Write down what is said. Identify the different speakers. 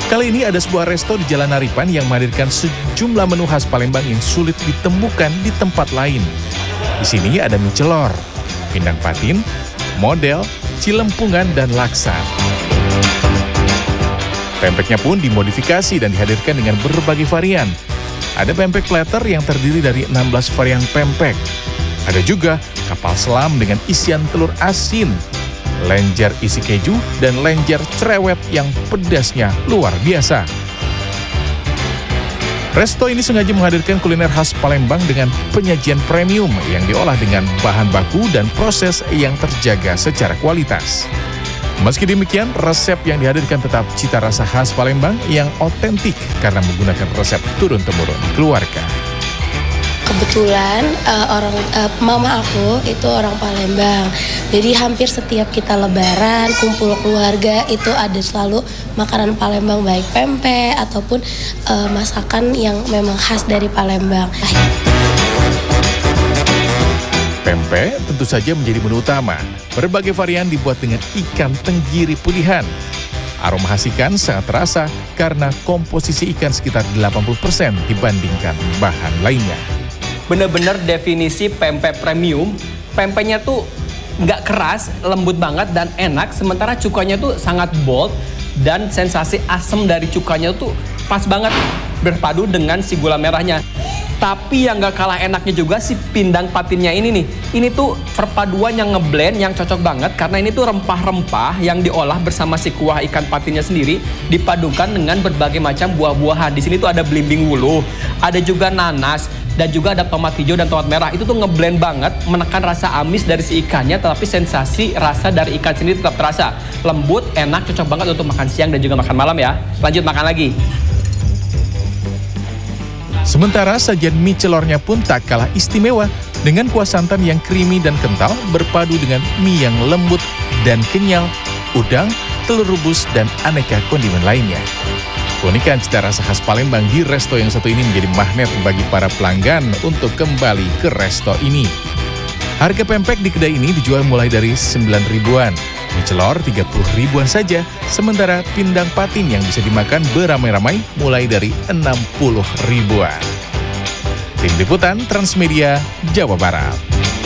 Speaker 1: Kali ini ada sebuah resto di Jalan Naripan yang menghadirkan sejumlah menu khas Palembang yang sulit ditemukan di tempat lain. Di sini ada mie celor, pindang patin, model, cilempungan, dan laksa. Pempeknya pun dimodifikasi dan dihadirkan dengan berbagai varian. Ada pempek platter yang terdiri dari 16 varian pempek. Ada juga kapal selam dengan isian telur asin, lenjer isi keju, dan lenjer cerewet yang pedasnya luar biasa. Resto ini sengaja menghadirkan kuliner khas Palembang dengan penyajian premium yang diolah dengan bahan baku dan proses yang terjaga secara kualitas. Meski demikian, resep yang dihadirkan tetap cita rasa khas Palembang yang otentik karena menggunakan resep turun-temurun keluarga.
Speaker 2: Kebetulan mama aku itu orang Palembang, jadi hampir setiap kita lebaran, kumpul keluarga itu ada selalu makanan Palembang, baik pempek ataupun masakan yang memang khas dari Palembang.
Speaker 1: Pempek tentu saja menjadi menu utama. Berbagai varian dibuat dengan ikan tenggiri pilihan. Aroma khas ikan sangat terasa karena komposisi ikan sekitar 80% dibandingkan bahan lainnya.
Speaker 3: Bener-bener definisi pempek premium. Pempeknya tuh nggak keras, lembut banget dan enak. Sementara cukanya tuh sangat bold dan sensasi asam dari cukanya tuh pas banget berpadu dengan si gula merahnya. Tapi yang nggak kalah enaknya juga si pindang patinnya ini nih. Ini tuh perpaduan yang ngeblend yang cocok banget karena ini tuh rempah-rempah yang diolah bersama si kuah ikan patinnya sendiri dipadukan dengan berbagai macam buah-buahan. Di sini tuh ada belimbing wuluh, ada juga nanas, dan juga ada tomat hijau dan tomat merah. Itu tuh ngeblend banget, menekan rasa amis dari si ikannya, tetapi sensasi rasa dari ikan sendiri tetap terasa. Lembut, enak, cocok banget untuk makan siang dan juga makan malam ya. Lanjut makan lagi.
Speaker 1: Sementara sajian mie celornya pun tak kalah istimewa dengan kuah santan yang creamy dan kental berpadu dengan mie yang lembut dan kenyal, udang, telur rebus, dan aneka kondimen lainnya. Keunikan cita rasa khas Palembang di resto yang satu ini menjadi magnet bagi para pelanggan untuk kembali ke resto ini. Harga pempek di kedai ini dijual mulai dari 9.000-an, mie celor 30.000-an saja, sementara pindang patin yang bisa dimakan beramai-ramai mulai dari 60.000-an. Tim Liputan Transmedia, Jawa Barat.